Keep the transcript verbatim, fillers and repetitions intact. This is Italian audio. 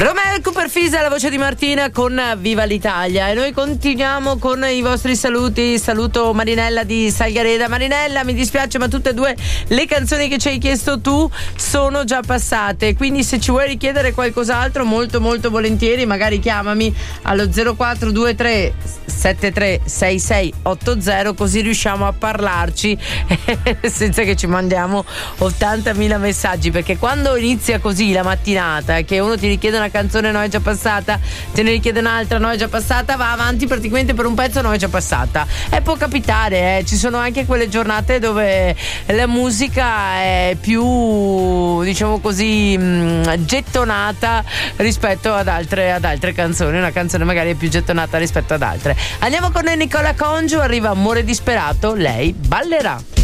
Romeo Cooper Fisa, la voce di Martina con Viva l'Italia, e noi continuiamo con i vostri saluti. Saluto Marinella di Salgareda. Marinella, mi dispiace ma tutte e due le canzoni che ci hai chiesto tu sono già passate, quindi se ci vuoi richiedere qualcos'altro molto molto volentieri, magari chiamami allo zero quattro due tre sette tre sei sei otto zero, così riusciamo a parlarci senza che ci mandiamo ottantamila messaggi, perché quando inizia così la mattinata che uno ti richiede una canzone, no è già passata, te ne richiede un'altra, no è già passata, va avanti praticamente per un pezzo, no è già passata, e può capitare, eh. Ci sono anche quelle giornate dove la musica è più, diciamo così, mh, gettonata rispetto ad altre, ad altre canzoni, una canzone magari è più gettonata rispetto ad altre. Andiamo con Nicola Congiu, arriva Amore disperato, lei ballerà.